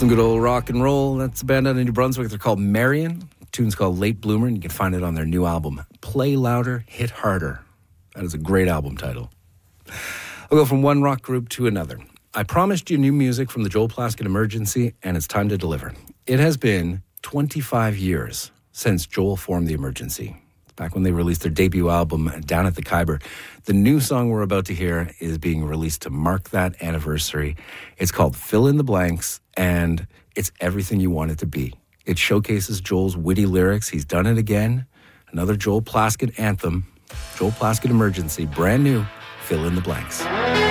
Some good old rock and roll. That's a band out of New Brunswick. They're called Marion. The tune's called Late Bloomer, and you can find it on their new album, Play Louder, Hit Harder. That is a great album title. I'll go from one rock group to another. I promised you new music from the Joel Plaskett Emergency, and it's time to deliver. It has been 25 years since Joel formed the Emergency. Back when they released their debut album, Down at the Khyber. The new song we're about to hear is being released to mark that anniversary. It's called Fill in the Blanks, and it's everything you want it to be. It showcases Joel's witty lyrics. He's done it again. Another Joel Plaskett anthem. Joel Plaskett Emergency, brand new, Fill in the Blanks.